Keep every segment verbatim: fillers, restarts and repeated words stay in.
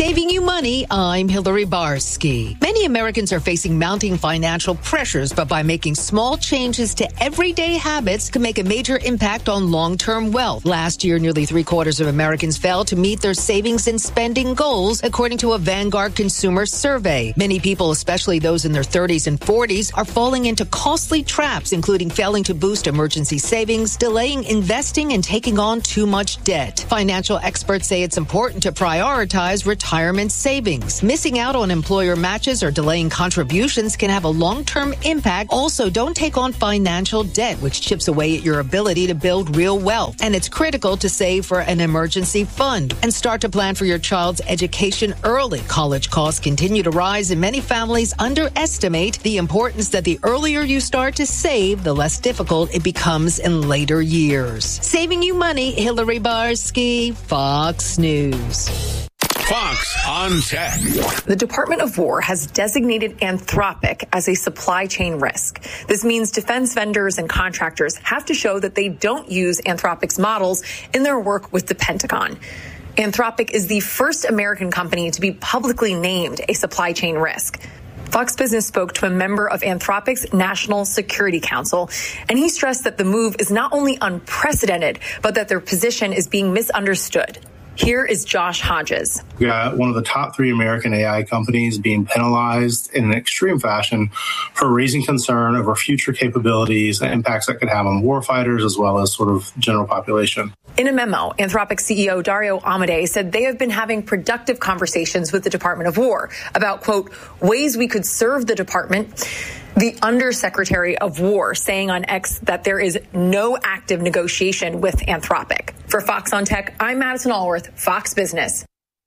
Saving you money, I'm Hillary Barsky. Many Americans are facing mounting financial pressures, but by making small changes to everyday habits can make a major impact on long-term wealth. Last year, nearly three quarters of Americans failed to meet their savings and spending goals, according to a Vanguard consumer survey. Many people, especially those in their thirties and forties, are falling into costly traps, including failing to boost emergency savings, delaying investing, and taking on too much debt. Financial experts say it's important to prioritize retirement savings. Missing out on employer matches or delaying contributions can have a long-term impact. Also, don't take on financial debt, which chips away at your ability to build real wealth. And it's critical to save for an emergency fund and start to plan for your child's education early. College costs continue to rise, and many families underestimate the importance that the earlier you start to save, the less difficult it becomes in later years. Saving you money, Hillary Barsky, Fox News. Fox on Tech. The Department of War has designated Anthropic as a supply chain risk. This means defense vendors and contractors have to show that they don't use Anthropic's models in their work with the Pentagon. Anthropic is the first American company to be publicly named a supply chain risk. Fox Business spoke to a member of Anthropic's National Security Council, and he stressed that the move is not only unprecedented, but that their position is being misunderstood. Here is Josh Hodges. We got one of the top three American A I companies being penalized in an extreme fashion for raising concern over future capabilities and impacts that could have on warfighters as well as sort of general population. In a memo, Anthropic C E O Dario Amodei said they have been having productive conversations with the Department of War about, quote, ways we could serve the department. The Undersecretary of War saying on X that there is no active negotiation with Anthropic. For Fox on Tech, I'm Madison Allworth, Fox Business.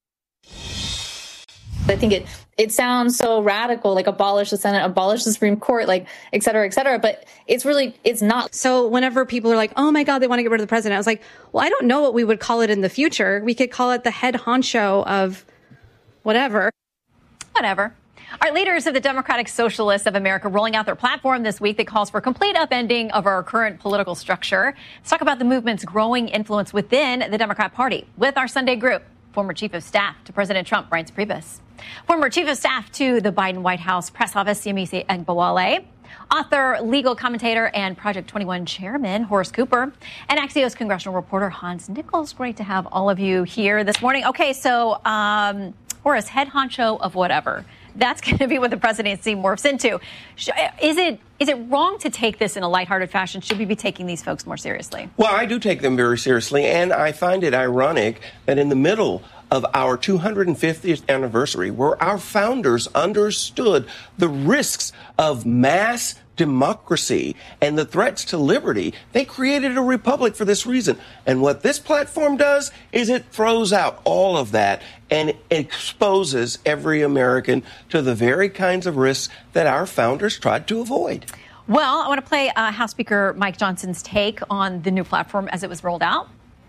I think it it sounds so radical, like abolish the Senate, abolish the Supreme Court, like et cetera, et cetera. But it's really, it's not. So whenever people are like, oh my God, they want to get rid of the president, I was like, well, I don't know what we would call it in the future. We could call it the head honcho of whatever. Whatever. Our leaders of the Democratic Socialists of America rolling out their platform this week that calls for complete upending of our current political structure. Let's talk about the movement's growing influence within the Democrat Party with our Sunday group. Former Chief of Staff to President Trump, Reince Priebus. Former Chief of Staff to the Biden White House Press Office, Yemisi Egbowale. Author, legal commentator, and Project twenty-one chairman, Horace Cooper. And Axios congressional reporter, Hans Nichols. Great to have all of you here this morning. Okay, so um, Horace, head honcho of whatever. That's going to be what the presidency morphs into. Is it is it wrong to take this in a lighthearted fashion? Should we be taking these folks more seriously? Well, I do take them very seriously, and I find it ironic that in the middle of our two hundred fiftieth anniversary, where our founders understood the risks of mass democracy and the threats to liberty, they created a republic for this reason. And what this platform does is it throws out all of that and exposes every American to the very kinds of risks that our founders tried to avoid. Well, I want to play uh, House Speaker Mike Johnson's take on the new platform as it was rolled out.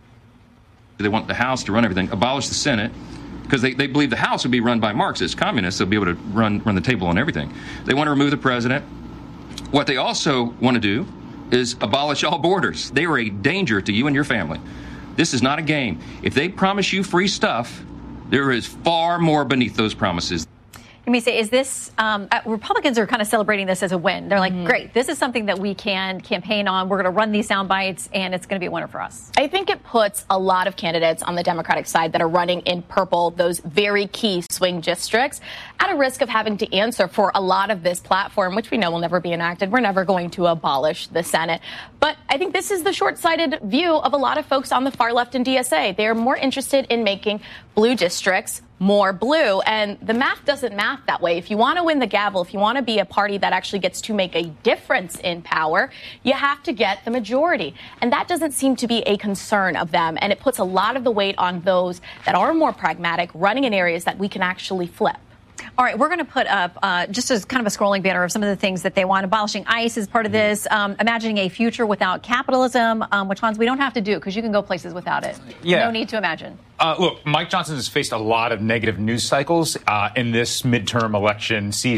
They want the House to run everything, abolish the Senate, because they, they believe the House would be run by Marxists, communists. They'll be able to run, run the table on everything. They want to remove the president. What they also want to do is abolish all borders. They are a danger to you and your family. This is not a game. If they promise you free stuff, there is far more beneath those promises. Let me say, is this, um, uh, Republicans are kind of celebrating this as a win. They're like, mm-hmm. great, this is something that we can campaign on. We're going to run these sound bites, and it's going to be a winner for us. I think it puts a lot of candidates on the Democratic side that are running in purple, those very key swing districts, at a risk of having to answer for a lot of this platform, which we know will never be enacted. We're never going to abolish the Senate. But I think this is the short-sighted view of a lot of folks on the far left in D S A. They're more interested in making blue districts more blue. And the math doesn't math that way. If you want to win the gavel, if you want to be a party that actually gets to make a difference in power, you have to get the majority. And that doesn't seem to be a concern of them. And it puts a lot of the weight on those that are more pragmatic, running in areas that we can actually flip. All right, we're going to put up uh, just as kind of a scrolling banner of some of the things that they want. Abolishing ICE is part of this. Um, imagining a future without capitalism, um, which ones we don't have to do because you can go places without it. Yeah. No need to imagine. Uh, look, Mike Johnson has faced a lot of negative news cycles uh, in this midterm election season.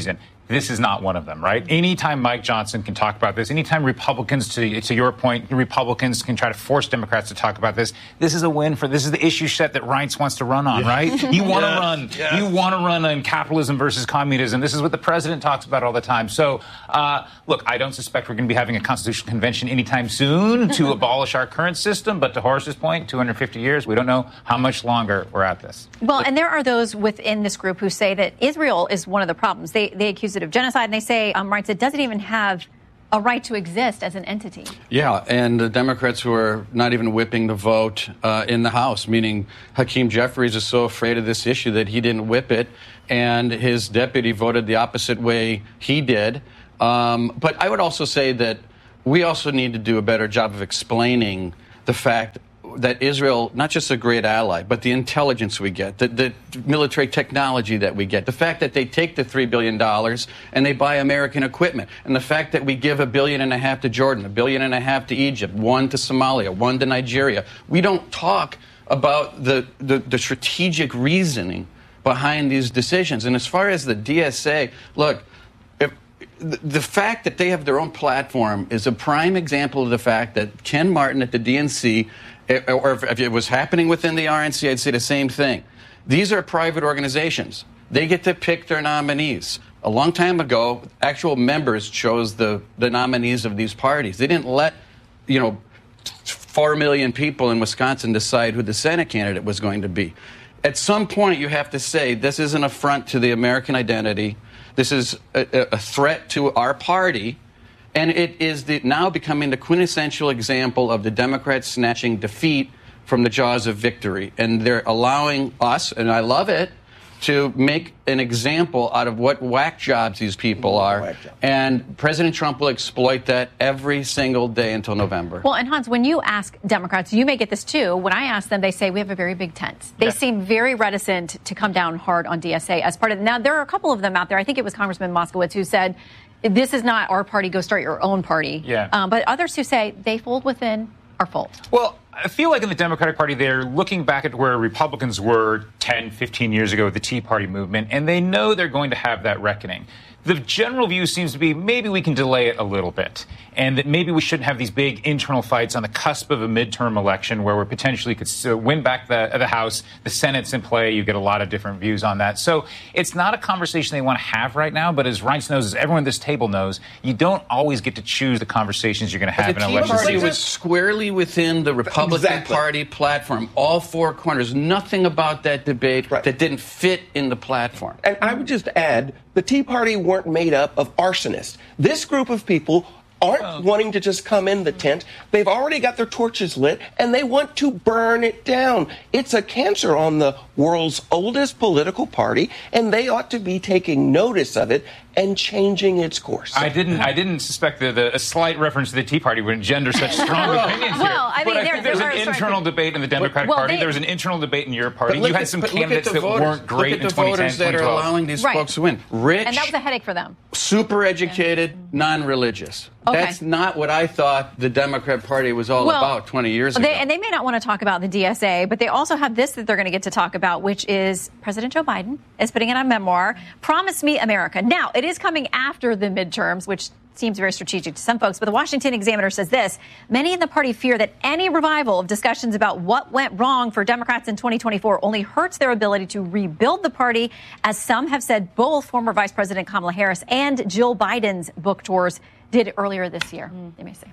This is not one of them, right? Anytime Mike Johnson can talk about this, anytime Republicans, to, to your point, Republicans can try to force Democrats to talk about this, this is a win for, this is the issue set that Reince wants to run on, yeah. right? You want to yes. run, yes. you want to run on capitalism versus communism. This is what the president talks about all the time. So, uh, look, I don't suspect we're going to be having a constitutional convention anytime soon to abolish our current system, but to Horace's point, two hundred fifty years, we don't know how much longer we're at this. Well, and there are those within this group who say that Israel is one of the problems. They, they accuse of genocide, and they say um, Reince, it doesn't even have a right to exist as an entity. Yeah, and the Democrats who are not even whipping the vote uh, in the House, meaning Hakeem Jeffries is so afraid of this issue that he didn't whip it, and his deputy voted the opposite way he did. Um, but I would also say that we also need to do a better job of explaining the fact that Israel, not just a great ally, but the intelligence we get, the, the military technology that we get, the fact that they take the three billion dollars and they buy American equipment, and the fact that we give a billion and a half to Jordan, a billion and a half to Egypt, one to Somalia, one to Nigeria. We don't talk about the, the, the strategic reasoning behind these decisions. And as far as the D S A, look, if, the, the fact that they have their own platform is a prime example of the fact that Ken Martin at the D N C, or if it was happening within the R N C, I'd say the same thing. These are private organizations. They get to pick their nominees. A long time ago, actual members chose the, the nominees of these parties. They didn't let, you know, four million people in Wisconsin decide who the Senate candidate was going to be. At some point, you have to say this is an affront to the American identity. This is a, a threat to our party. And it is the, now becoming the quintessential example of the Democrats snatching defeat from the jaws of victory. And they're allowing us, and I love it, to make an example out of what whack jobs these people are. And President Trump will exploit that every single day until November. Well, and Hans, when you ask Democrats, you may get this too. When I ask them, they say we have a very big tent. They yeah. seem very reticent to come down hard on D S A as part of. Now, there are a couple of them out there. I think it was Congressman Moskowitz who said, this is not our party, go start your own party. Yeah. Um, but others who say they fold within our fold. Well, I feel like in the Democratic Party, they're looking back at where Republicans were ten, fifteen years ago with the Tea Party movement, and they know they're going to have that reckoning. The general view seems to be maybe we can delay it a little bit, and that maybe we shouldn't have these big internal fights on the cusp of a midterm election where we potentially could win back the, the House. The Senate's in play. You get a lot of different views on that. So it's not a conversation they want to have right now, but as Reince knows, as everyone at this table knows, you don't always get to choose the conversations you're going to have in an election. The Tea Party was squarely within the Republican exactly. Party platform, all four corners. Nothing about that debate right. that didn't fit in the platform. And I would just add, the Tea Party weren't made up of arsonists. This group of people aren't oh. wanting to just come in the tent. They've already got their torches lit, and they want to burn it down. It's a cancer on the world's oldest political party, and they ought to be taking notice of it and changing its course. I didn't. I didn't suspect that a slight reference to the Tea Party would engender such strong opinions here. Well, I mean, but I there, think there's there an are, internal sorry, debate in the Democratic well, Party. they, there was an internal debate in your party. You at, had some candidates that voters, weren't great in twenty ten, Look at the voters that are allowing these right. folks to win. Rich, and that was a headache for them. Super educated, yeah. non-religious. Okay. That's not what I thought the Democrat Party was all well, about twenty years they, ago. And they may not want to talk about the D S A, but they also have this that they're going to get to talk about, which is President Joe Biden is putting in a memoir, Promise Me America. Now, it is coming after the midterms, which seems very strategic to some folks, but the Washington Examiner says this: many in the party fear that any revival of discussions about what went wrong for Democrats in twenty twenty-four only hurts their ability to rebuild the party, as some have said both former Vice President Kamala Harris and Jill Biden's book tours did earlier this year. Mm. They may say.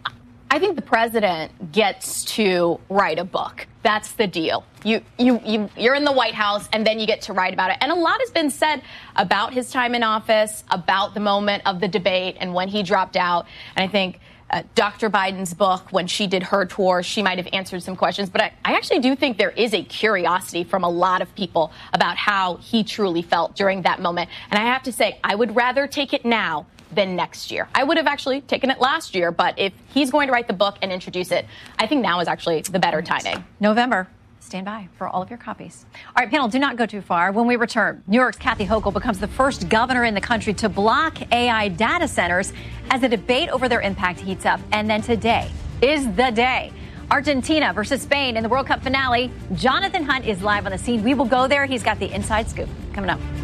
I think the president gets to write a book. That's the deal. You, you, you, you're in the White House, and then you get to write about it. And a lot has been said about his time in office, about the moment of the debate and when he dropped out. And I think uh, Doctor Biden's book, when she did her tour, she might have answered some questions. But I, I actually do think there is a curiosity from a lot of people about how he truly felt during that moment. And I have to say, I would rather take it now than next year. I would have actually taken it last year, but if he's going to write the book and introduce it, I think now is actually the better timing. November. Stand by for all of your copies. All right, panel, do not go too far. When we return, New York's Kathy Hochul becomes the first governor in the country to block A I data centers as the debate over their impact heats up. And then today is the day. Argentina versus Spain in the World Cup finale. Jonathan Hunt is live on the scene. We will go there. He's got the inside scoop coming up.